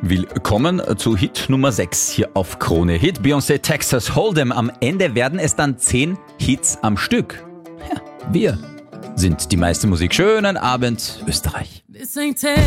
Willkommen zu Hit Nummer 6 hier auf Krone Hit. Beyoncé Texas Hold'em. Am Ende werden es dann 10 Hits am Stück. Ja, wir sind die meiste Musik. Schönen Abend, Österreich.